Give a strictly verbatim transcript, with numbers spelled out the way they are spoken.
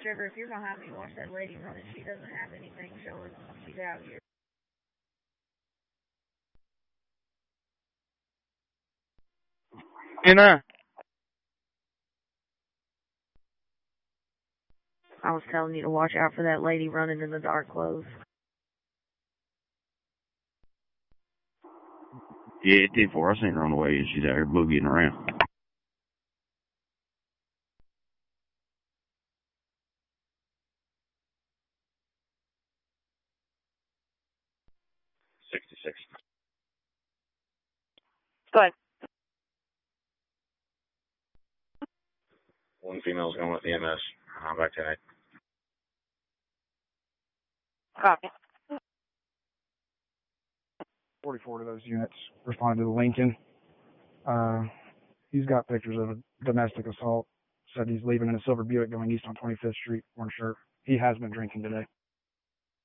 Trevor, if you're gonna have me watch that lady running, she doesn't have anything showing she's out here. You know. I was telling you to watch out for that lady running in the dark clothes. Yeah, it did for. I seen her on the way, and she's out here boogieing around. Sixty-six. Go ahead. One female's going with the M S. I'm back tonight. Copy. forty-four of those units responded to the Lincoln. Uh, he's got pictures of a domestic assault. Said he's leaving in a silver Buick going east on twenty-fifth Street. Weren't sure. He has been drinking today.